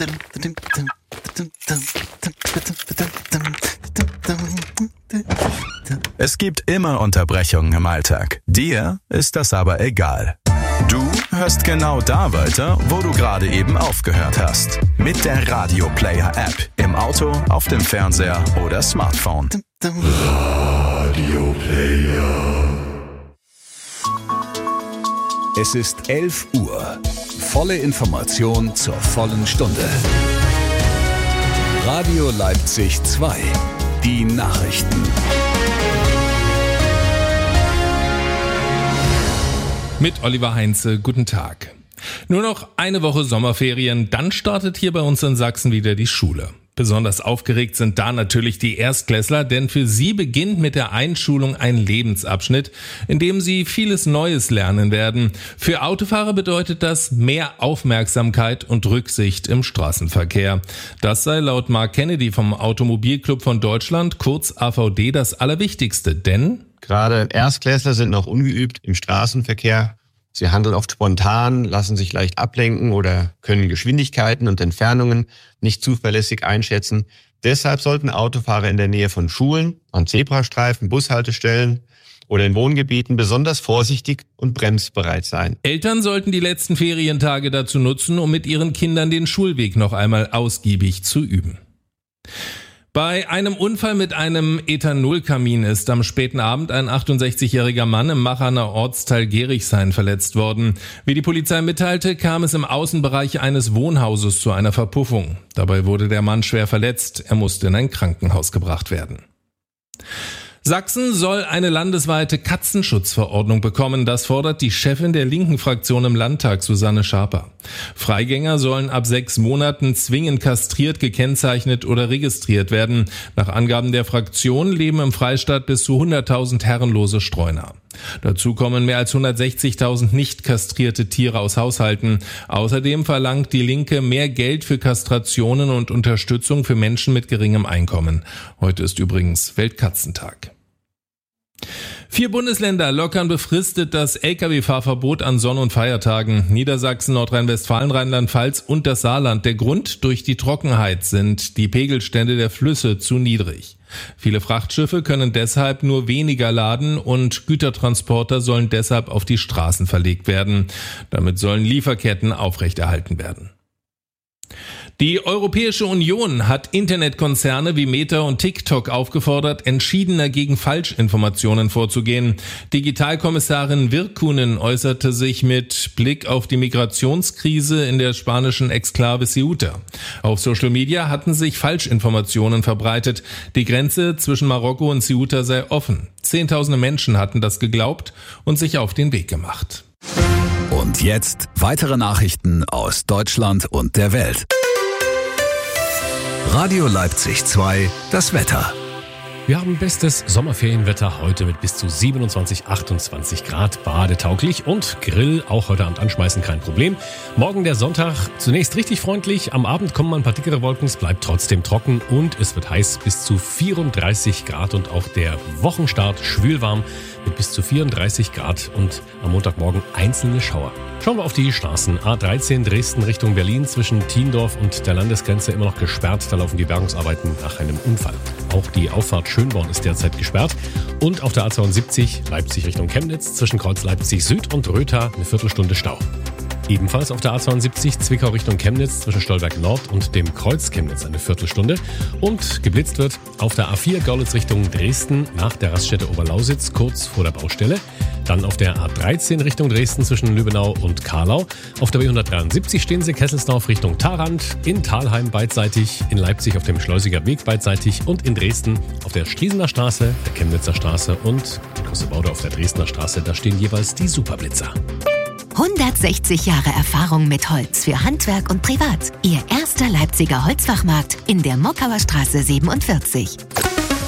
Es gibt immer Unterbrechungen im Alltag. Dir ist das aber egal. Du hörst genau da weiter, wo du gerade eben aufgehört hast. Mit der Radio Player App. Im Auto, auf dem Fernseher oder Smartphone. Radio Player. Es ist 11 Uhr. Volle Information zur vollen Stunde. Radio Leipzig 2. Die Nachrichten. Mit Oliver Heinze, guten Tag. Nur noch eine Woche Sommerferien, dann startet hier bei uns in Sachsen wieder die Schule. Besonders aufgeregt sind da natürlich die Erstklässler, denn für sie beginnt mit der Einschulung ein Lebensabschnitt, in dem sie vieles Neues lernen werden. Für Autofahrer bedeutet das mehr Aufmerksamkeit und Rücksicht im Straßenverkehr. Das sei laut Mark Kennedy vom Automobilclub von Deutschland, kurz AVD, das Allerwichtigste, denn gerade Erstklässler sind noch ungeübt im Straßenverkehr. Sie handeln oft spontan, lassen sich leicht ablenken oder können Geschwindigkeiten und Entfernungen nicht zuverlässig einschätzen. Deshalb sollten Autofahrer in der Nähe von Schulen, an Zebrastreifen, Bushaltestellen oder in Wohngebieten besonders vorsichtig und bremsbereit sein. Eltern sollten die letzten Ferientage dazu nutzen, um mit ihren Kindern den Schulweg noch einmal ausgiebig zu üben. Bei einem Unfall mit einem Ethanolkamin ist am späten Abend ein 68-jähriger Mann im Machaner Ortsteil Gerichshain verletzt worden. Wie die Polizei mitteilte, kam es im Außenbereich eines Wohnhauses zu einer Verpuffung. Dabei wurde der Mann schwer verletzt. Er musste in ein Krankenhaus gebracht werden. Sachsen soll eine landesweite Katzenschutzverordnung bekommen. Das fordert die Chefin der linken Fraktion im Landtag, Susanne Schaper. Freigänger sollen ab 6 Monaten zwingend kastriert, gekennzeichnet oder registriert werden. Nach Angaben der Fraktion leben im Freistaat bis zu 100.000 herrenlose Streuner. Dazu kommen mehr als 160.000 nicht kastrierte Tiere aus Haushalten. Außerdem verlangt die Linke mehr Geld für Kastrationen und Unterstützung für Menschen mit geringem Einkommen. Heute ist übrigens Weltkatzentag. 4 Bundesländer lockern befristet das Lkw-Fahrverbot an Sonn- und Feiertagen. Niedersachsen, Nordrhein-Westfalen, Rheinland-Pfalz und das Saarland. Der Grund: durch die Trockenheit sind die Pegelstände der Flüsse zu niedrig. Viele Frachtschiffe können deshalb nur weniger laden und Gütertransporter sollen deshalb auf die Straßen verlegt werden. Damit sollen Lieferketten aufrechterhalten werden. Die Europäische Union hat Internetkonzerne wie Meta und TikTok aufgefordert, entschiedener gegen Falschinformationen vorzugehen. Digitalkommissarin Virkkunen äußerte sich mit Blick auf die Migrationskrise in der spanischen Exklave Ceuta. Auf Social Media hatten sich Falschinformationen verbreitet. Die Grenze zwischen Marokko und Ceuta sei offen. Zehntausende Menschen hatten das geglaubt und sich auf den Weg gemacht. Und jetzt weitere Nachrichten aus Deutschland und der Welt. Radio Leipzig 2, das Wetter. Wir haben bestes Sommerferienwetter heute mit bis zu 27, 28 Grad, badetauglich und Grill auch heute Abend anschmeißen, kein Problem. Morgen der Sonntag, zunächst richtig freundlich, am Abend kommen ein paar dickere Wolken, es bleibt trotzdem trocken und es wird heiß bis zu 34 Grad und auch der Wochenstart schwülwarm mit bis zu 34 Grad und am Montagmorgen einzelne Schauer. Schauen wir auf die Straßen. A13 Dresden Richtung Berlin zwischen Thiendorf und der Landesgrenze immer noch gesperrt. Da laufen die Bergungsarbeiten nach einem Unfall. Auch die Auffahrt Schönborn ist derzeit gesperrt. Und auf der A72 Leipzig Richtung Chemnitz zwischen Kreuz Leipzig Süd und Rötha eine Viertelstunde Stau. Ebenfalls auf der A72 Zwickau Richtung Chemnitz zwischen Stolberg Nord und dem Kreuz Chemnitz eine Viertelstunde. Und geblitzt wird auf der A4 Görlitz Richtung Dresden nach der Raststätte Oberlausitz kurz vor der Baustelle. Dann auf der A13 Richtung Dresden zwischen Lübbenau und Karlau. Auf der B173 stehen Sie Kesselsdorf Richtung Tharand, in Thalheim beidseitig, in Leipzig auf dem Schleusiger Weg beidseitig und in Dresden auf der Striesener Straße, der Chemnitzer Straße und in Kossebaude auf der Dresdner Straße. Da stehen jeweils die Superblitzer. 160 Jahre Erfahrung mit Holz für Handwerk und Privat. Ihr erster Leipziger Holzfachmarkt in der Mockauer Straße 47.